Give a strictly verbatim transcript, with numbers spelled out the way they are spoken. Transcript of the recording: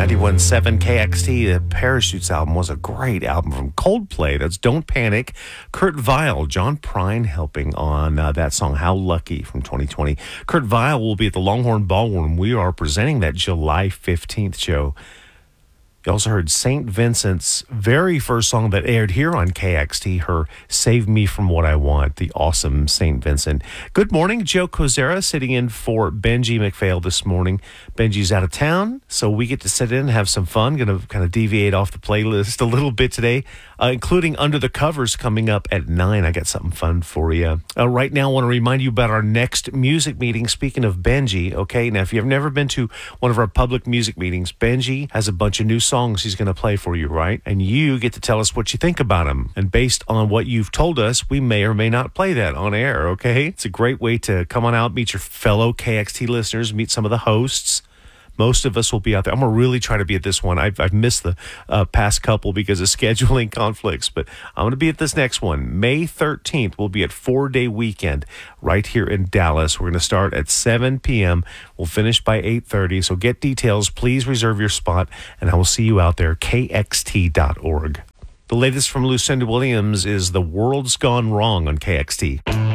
ninety-one point seven K X T, the Parachutes album was a great album from Coldplay. That's Don't Panic. Kurt Vile, John Prine helping on uh, that song, How Lucky, from twenty twenty. Kurt Vile will be at the Longhorn Ballroom. We are presenting that July fifteenth show. You also heard Saint Vincent's very first song that aired here on K X T, her Save Me From What I Want, the awesome Saint Vincent. Good morning, Joe Kozera sitting in for Benji McPhail this morning. Benji's out of town, so we get to sit in and have some fun. Going to kind of deviate off the playlist a little bit today, uh, including Under the Covers coming up at nine. I got something fun for you. Uh, right now, I want to remind you about our next music meeting. Speaking of Benji, okay, now if you've never been to one of our public music meetings, Benji has a bunch of new songs he's going to play for you, right? And you get to tell us what you think about them. And based on what you've told us, we may or may not play that on air, okay? It's a great way to come on out, meet your fellow K X T listeners, meet some of the hosts. Most of us will be out there. I'm going to really try to be at this one. I've, I've missed the uh, past couple because of scheduling conflicts, but I'm going to be at this next one. May thirteenth, we'll be at Four Day Weekend right here in Dallas. We're going to start at seven p.m. We'll finish by eight thirty, so get details. Please reserve your spot, and I will see you out there, K X T dot org. The latest from Lucinda Williams is The World's Gone Wrong on K X T.